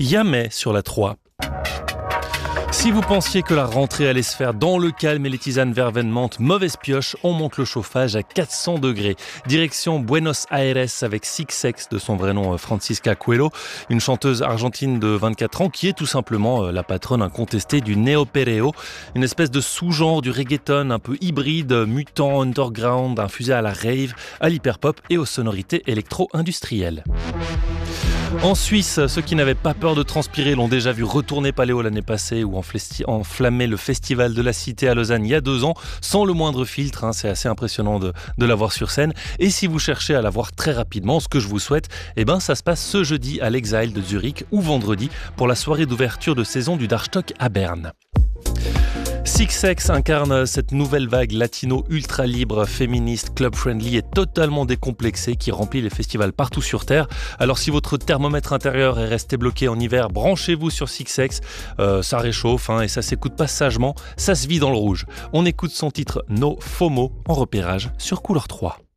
Yamais sur la 3. Si vous pensiez que la rentrée allait se faire dans le calme et les tisanes verveines menthe, mauvaise pioche, on monte le chauffage à 400 degrés. Direction Buenos Aires avec Six-Sex, de son vrai nom Francisca Coelho, une chanteuse argentine de 24 ans qui est tout simplement la patronne incontestée du néo-perreo, une espèce de sous-genre du reggaeton un peu hybride, mutant, underground, infusé à la rave, à l'hyperpop et aux sonorités électro-industrielles. En Suisse, ceux qui n'avaient pas peur de transpirer l'ont déjà vu retourner Paléo l'année passée ou enflammer le festival de la Cité à Lausanne il y a 2 ans, sans le moindre filtre. C'est assez impressionnant de la voir sur scène. Et si vous cherchez à la voir très rapidement, ce que je vous souhaite, ça se passe ce jeudi à l'Exile de Zurich ou vendredi pour la soirée d'ouverture de saison du Darstock à Berne. Six-Sex incarne cette nouvelle vague latino ultra libre, féministe, club-friendly et totalement décomplexée qui remplit les festivals partout sur Terre. Alors si votre thermomètre intérieur est resté bloqué en hiver, branchez-vous sur Six-Sex. Ça réchauffe et ça s'écoute pas sagement, ça se vit dans le rouge. On écoute son titre No FOMO en repérage sur Couleur 3.